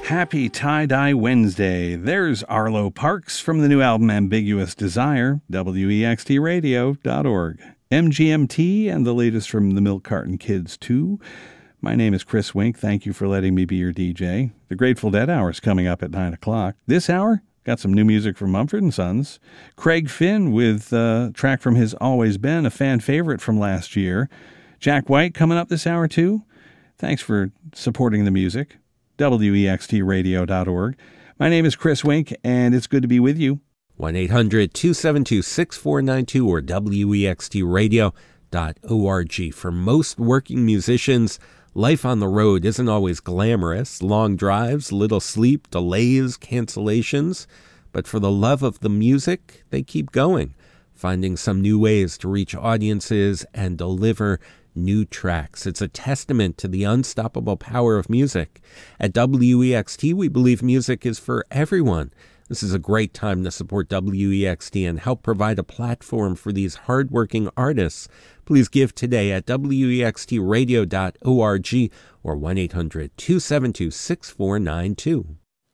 Happy Tie-Dye Wednesday. There's Arlo Parks from the new album Ambiguous Desire, wextradio.org. MGMT and the latest from the Milk Carton Kids 2. My name is Chris Wink. Thank you for letting me be your DJ. The Grateful Dead Hour is coming up at 9 o'clock. This hour, got some new music from Mumford & Sons. Craig Finn with a track from his Always Been, a fan favorite from last year. Jack White coming up this hour too. Thanks for supporting the music. wextradio.org. My name is Chris Wink, and it's good to be with you. 1-800-272-6492 or wextradio.org. For most working musicians, life on the road isn't always glamorous. Long drives, little sleep, delays, cancellations. But for the love of the music, they keep going, finding some new ways to reach audiences and deliver new tracks. It's a testament to the unstoppable power of music. At WEXT, we believe music is for everyone. This is a great time to support WEXT and help provide a platform for these hardworking artists. Please give today at wextradio.org or 1-800-272-6492.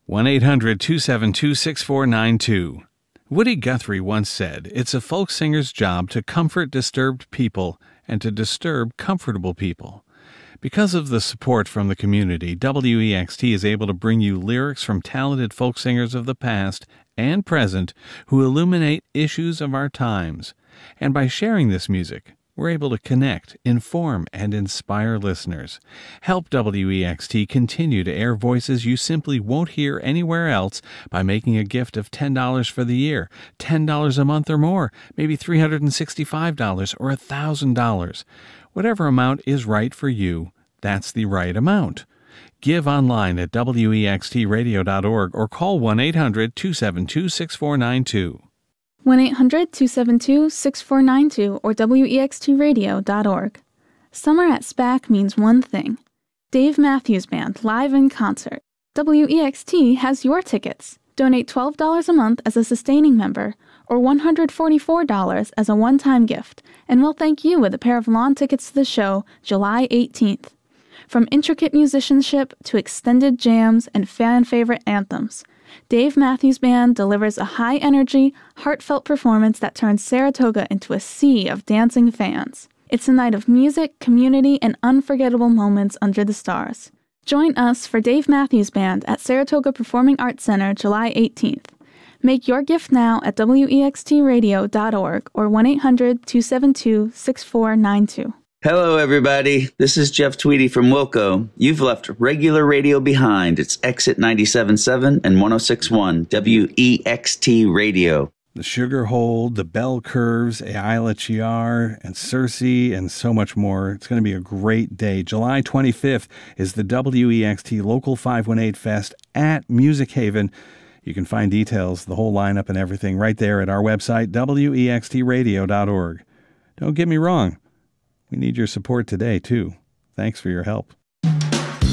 1-800-272-6492. Woody Guthrie once said, "It's a folk singer's job to comfort disturbed people and to disturb comfortable people." Because of the support from the community, WEXT is able to bring you lyrics from talented folk singers of the past and present who illuminate issues of our times. And by sharing this music, we're able to connect, inform, and inspire listeners. Help WEXT continue to air voices you simply won't hear anywhere else by making a gift of $10 for the year, $10 a month or more, maybe $365 or $1,000. Whatever amount is right for you, that's the right amount. Give online at wextradio.org or call 1-800-272-6492. 1-800-272-6492 or wextradio.org. Summer at SPAC means one thing: Dave Matthews Band live in concert. WEXT has your tickets. Donate $12 a month as a sustaining member or $144 as a one-time gift, and we'll thank you with a pair of lawn tickets to the show July 18th. From intricate musicianship to extended jams and fan-favorite anthems, Dave Matthews Band delivers a high-energy, heartfelt performance that turns Saratoga into a sea of dancing fans. It's a night of music, community, and unforgettable moments under the stars. Join us for Dave Matthews Band at Saratoga Performing Arts Center July 18th. Make your gift now at wextradio.org or 1-800-272-6492. Hello, everybody. This is Jeff Tweedy from Wilco. You've left regular radio behind. It's Exit 97.7 and 106.1 WEXT Radio. The Sugar Hold, the Bell Curves, Ayla Chiar, and Circe, and so much more. It's going to be a great day. July 25th is the WEXT Local 518 Fest at Music Haven. You can find details, the whole lineup and everything right there at our website, wextradio.org. Don't get me wrong. We need your support today, too. Thanks for your help.